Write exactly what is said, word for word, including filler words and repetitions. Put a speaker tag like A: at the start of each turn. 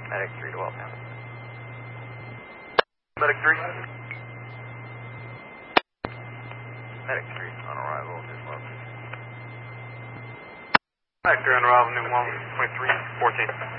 A: Medic three to Welltown.
B: Medic three.
A: Medic three on arrival to Welltown.
B: Medic three on arrival, New one twenty-three fourteen.